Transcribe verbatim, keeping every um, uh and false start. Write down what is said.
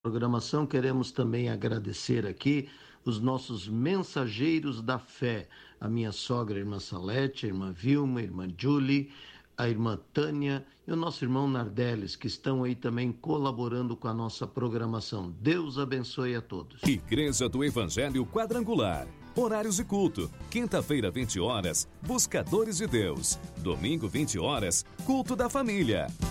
Programação, queremos também agradecer aqui os nossos mensageiros da fé, a minha sogra, a irmã Salete, a irmã Vilma, a irmã Julie, a irmã Tânia e o nosso irmão Nardeles, que estão aí também colaborando com a nossa programação. Deus abençoe a todos. Igreja do Evangelho Quadrangular. Horários de culto: quinta-feira, vinte horas, Buscadores de Deus. Domingo, vinte horas, Culto da Família.